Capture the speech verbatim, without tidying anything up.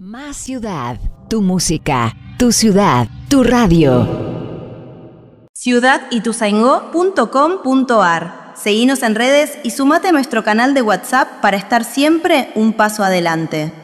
Más ciudad, tu música, tu ciudad, tu radio. ciudad ituzaingó punto com punto ar. Seguinos en redes y sumate a nuestro canal de WhatsApp para estar siempre un paso adelante.